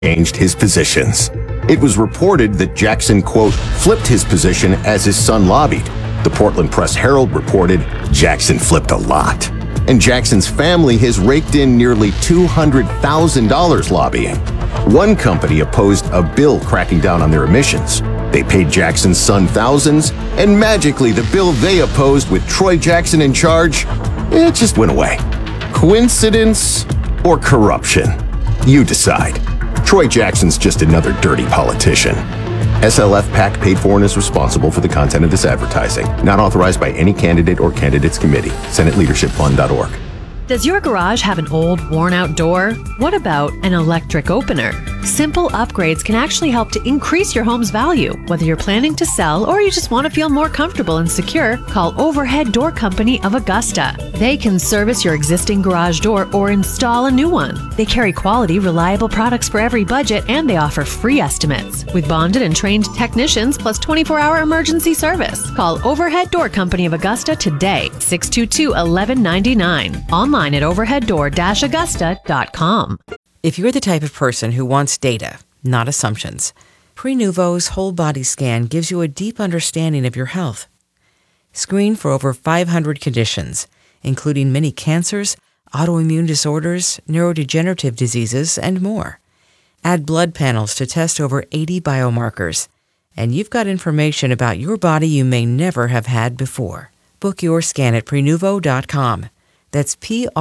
changed his positions. It was reported that Jackson, quote, flipped his position as his son lobbied. The Portland Press-Herald reported Jackson flipped a lot. And Jackson's family has raked in nearly $200,000 lobbying. One company opposed a bill cracking down on their emissions. They paid Jackson's son thousands, and magically the bill they opposed with Troy Jackson in charge, it just went away. Coincidence or corruption? You decide. Troy Jackson's just another dirty politician. SLF PAC paid for and is responsible for the content of this advertising. Not authorized by any candidate or candidates committee. SenateLeadershipFund.org. Does your garage have an old, worn-out door? What about an electric opener? Simple upgrades can actually help to increase your home's value. Whether you're planning to sell or you just want to feel more comfortable and secure, call Overhead Door Company of Augusta. They can service your existing garage door or install a new one. They carry quality, reliable products for every budget, and they offer free estimates. With bonded and trained technicians plus 24-hour emergency service. Call Overhead Door Company of Augusta today, 622-1199. Online at overheaddoor-augusta.com. If you're the type of person who wants data, not assumptions, Prenuvo's whole body scan gives you a deep understanding of your health. Screen for over 500 conditions, including many cancers, autoimmune disorders, neurodegenerative diseases, and more. Add blood panels to test over 80 biomarkers, and you've got information about your body you may never have had before. Book your scan at Prenuvo.com. That's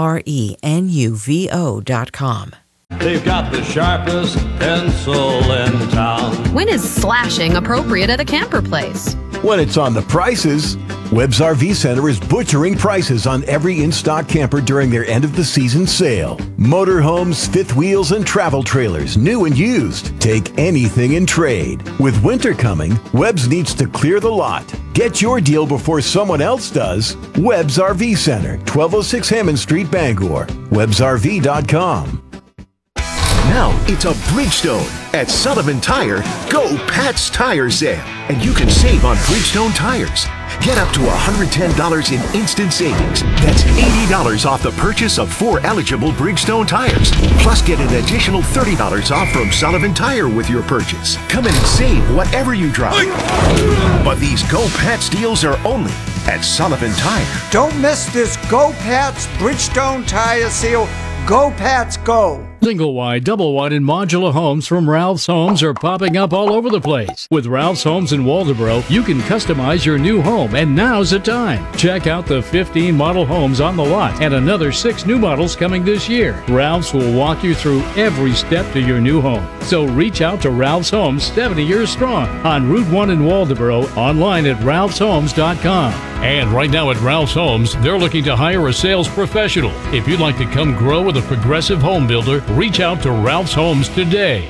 Prenuvo.com. They've got the sharpest pencil in town. When is slashing appropriate at a camper place? When it's on the prices. Webb's RV Center is butchering prices on every in-stock camper during their end-of-the-season sale. Motorhomes, fifth wheels, and travel trailers, new and used. Take anything in trade. With winter coming, Webb's needs to clear the lot. Get your deal before someone else does. Webb's RV Center, 1206 Hammond Street, Bangor. WebbsRV.com. Now it's a Bridgestone at Sullivan Tire Go Pat's Tire Sale, and you can save on Bridgestone tires. Get up to $110 in instant savings. That's $80 off the purchase of 4 eligible Bridgestone tires. Plus, get an additional $30 off from Sullivan Tire with your purchase. Come in and save whatever you drive. But these Go Pat's deals are only at Sullivan Tire. Don't miss this Go Pat's Bridgestone Tire Sale. Go Pats Go! Single wide, double wide, and modular homes from Ralph's Homes are popping up all over the place. With Ralph's Homes in Waldoboro, you can customize your new home, and now's the time. Check out the 15 model homes on the lot and another 6 new models coming this year. Ralph's will walk you through every step to your new home. So reach out to Ralph's Homes, 70 years strong, on Route 1 in Waldoboro, online at ralphshomes.com. And right now at Ralph's Homes, they're looking to hire a sales professional. If you'd like to come grow with a progressive home builder, reach out to Ralph's Homes today.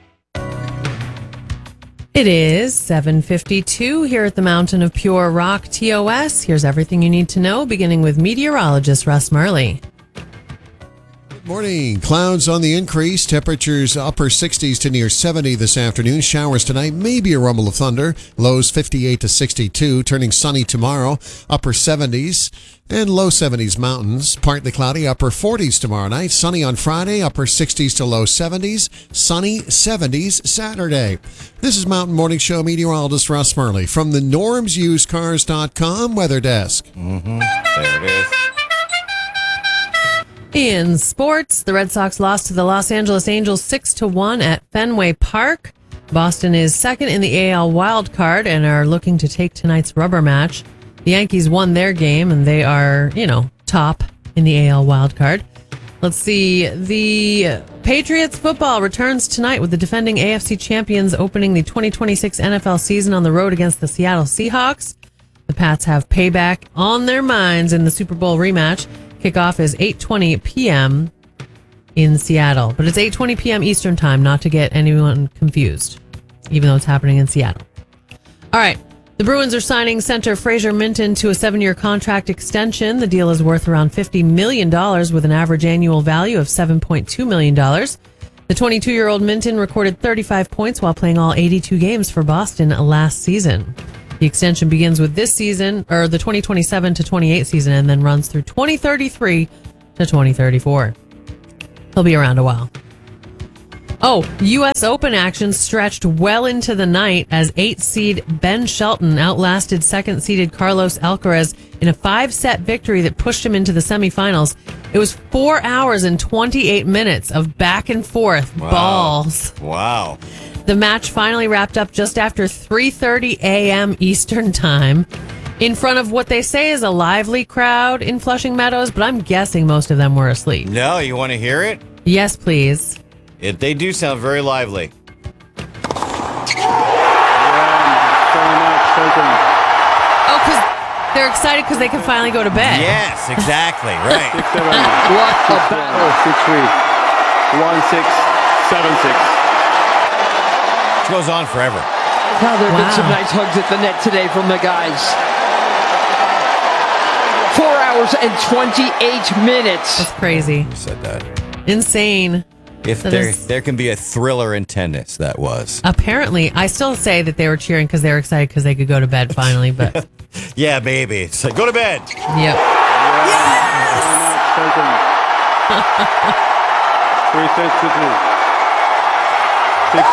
It is 7:52 here at the Mountain of Pure Rock TOS. Here's everything you need to know, beginning with meteorologist Russ Murley. Morning. Clouds on the increase. Temperatures upper 60s to near 70 this afternoon. Showers tonight. Maybe a rumble of thunder. Lows 58 to 62. Turning sunny tomorrow. Upper 70s and low 70s mountains. Partly cloudy. Upper 40s tomorrow night. Sunny on Friday. Upper 60s to low 70s. Sunny 70s Saturday. This is Mountain Morning Show meteorologist Russ Murley from the NormsUsedCars.com weather desk. There it is. In sports, the Red Sox lost to the Los Angeles Angels 6-1 at Fenway Park. Boston is second in the AL wild card and are looking to take tonight's rubber match. The Yankees won their game and they are, top in the AL wild card. Let's see. The Patriots football returns tonight with the defending AFC champions opening the 2026 NFL season on the road against the Seattle Seahawks. The Pats have payback on their minds in the Super Bowl rematch. Kickoff is 8:20 p.m. in Seattle, but it's 8:20 p.m. Eastern time, not to get anyone confused, even though it's happening in Seattle. All right. The Bruins are signing center Fraser Minton to a 7-year contract extension. The deal is worth around $50 million with an average annual value of $7.2 million. The 22-year-old Minton recorded 35 points while playing all 82 games for Boston last season. The extension begins with this season, or the 2027 to 28 season, and then runs through 2033 to 2034. He'll be around a while. Oh, U.S. Open action stretched well into the night as 8-seed Ben Shelton outlasted 2nd-seeded Carlos Alcaraz in a 5-set victory that pushed him into the semifinals. It was 4 hours and 28 minutes of back and forth balls. Wow. The match finally wrapped up just after 3:30 a.m. Eastern Time in front of what they say is a lively crowd in Flushing Meadows, but I'm guessing most of them were asleep. No, you want to hear it? Yes, please. They do sound very lively. Oh, because they're excited because they can finally go to bed. Yes, exactly. Right. 6, 7, what a battle. 6-3. 1-6, 7-6. It goes on forever. Now there have been some nice hugs at the net today from the guys. 4 hours and 28 minutes. That's crazy. You said that. Insane. If So there can be a thriller in tennis, that was. Apparently, I still say that they were cheering because they were excited because they could go to bed finally, but Yeah, maybe. It's like, go to bed. yep. 3 sets to 3. 6,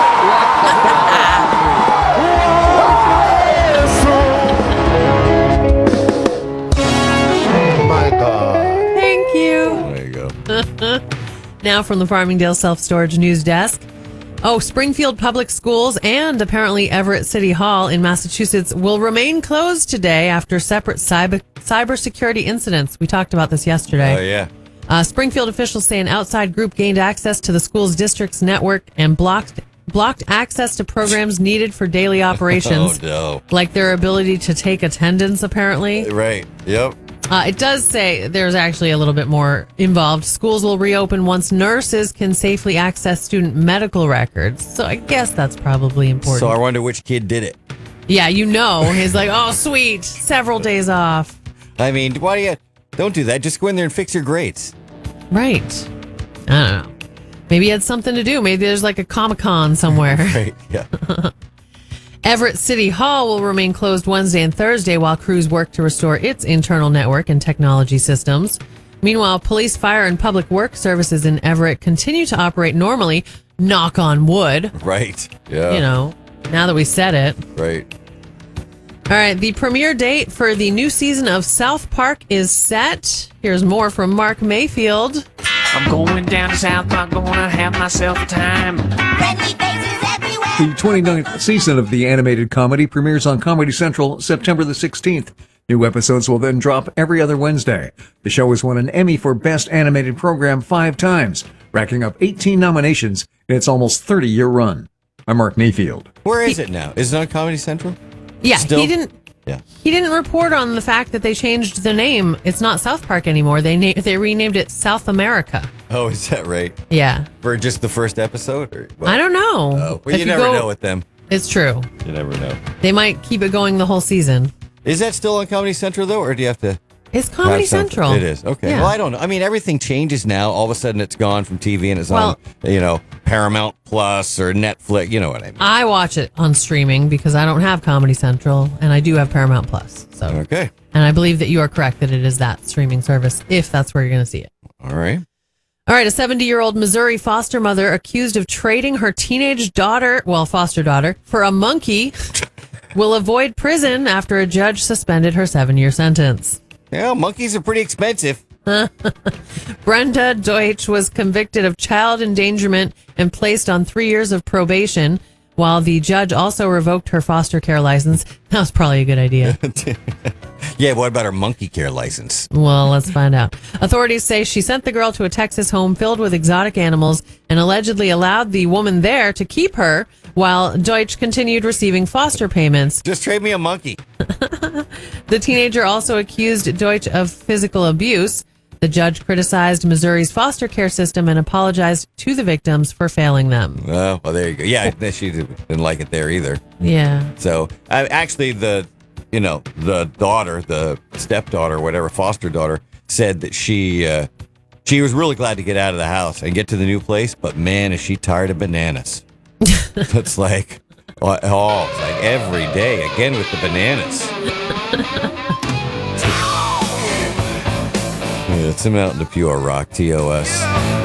7. My God. Thank you. There you go. Now from the Farmingdale Self-Storage News Desk. Oh, Springfield Public Schools and apparently Everett City Hall in Massachusetts will remain closed today after separate cybersecurity incidents. We talked about this yesterday. Oh, yeah. Springfield officials say an outside group gained access to the school's district's network and blocked access to programs needed for daily operations. Oh, no. Like their ability to take attendance, apparently. Right. Yep. It does say there's actually a little bit more involved. Schools will reopen once nurses can safely access student medical records. So I guess that's probably important. So I wonder which kid did it. Yeah, he's like, oh, sweet, several days off. I mean, don't do that. Just go in there and fix your grades. Right. I don't know. Maybe it had something to do. Maybe there's like a Comic-Con somewhere. Right, yeah. Everett City Hall will remain closed Wednesday and Thursday while crews work to restore its internal network and technology systems. Meanwhile, police, fire, and public work services in Everett continue to operate normally. Knock on wood. Right. Yeah. Now that we said it. Right. All right. The premiere date for the new season of South Park is set. Here's more from Mark Mayfield. I'm going down to South Park, gonna have myself a time. The 29th season of the animated comedy premieres on Comedy Central September the 16th. New episodes will then drop every other Wednesday. The show has won an Emmy for Best Animated Program 5 times, racking up 18 nominations in its almost 30-year run. I'm Mark Mayfield. Where is it now? Is it on Comedy Central? Yeah, Still? he didn't report on the fact that they changed the name. It's not South Park anymore. They renamed it South America. Oh, is that right? Yeah. For just the first episode? Or what? I don't know. Oh, well, you never know with them. It's true. You never know. They might keep it going the whole season. Is that still on Comedy Central, though, or do you have to... It's Comedy Central. It is. Okay. Yeah. Well, I don't know. I mean, everything changes now. All of a sudden, it's gone from TV and it's on, Paramount Plus or Netflix. You know what I mean? I watch it on streaming because I don't have Comedy Central and I do have Paramount Plus. So okay. And I believe that you are correct that it is that streaming service if that's where you're going to see it. All right. All right. A 70-year-old Missouri foster mother accused of trading her teenage daughter, foster daughter, for a monkey will avoid prison after a judge suspended her 7-year sentence. Yeah, monkeys are pretty expensive. Brenda Deutsch was convicted of child endangerment and placed on 3 years of probation, while the judge also revoked her foster care license. That was probably a good idea. Yeah, what about her monkey care license? Well, let's find out. Authorities say she sent the girl to a Texas home filled with exotic animals and allegedly allowed the woman there to keep her while Deutsch continued receiving foster payments. Just trade me a monkey. The teenager also accused Deutsch of physical abuse. The judge criticized Missouri's foster care system and apologized to the victims for failing them. Well, there you go. Yeah, she didn't like it there either. Yeah. So, actually, the daughter, the stepdaughter, whatever, foster daughter, said that she was really glad to get out of the house and get to the new place, but man, is she tired of bananas. It's like, it's like every day, again with the bananas. Yeah, it's a Mountain Dew Pure Rock, TOS.